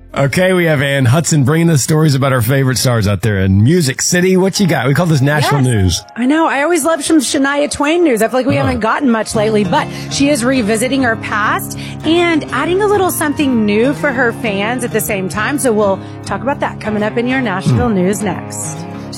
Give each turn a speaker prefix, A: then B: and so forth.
A: Okay, we have Ann Hudson bringing us stories about our favorite stars out there in Music City. What you got? We call this national news.
B: I know. I always love some Shania Twain news. I feel like we haven't gotten much lately, but she is revisiting her past and adding a little something new for her fans at the same time. So we'll talk about that coming up in your national news next.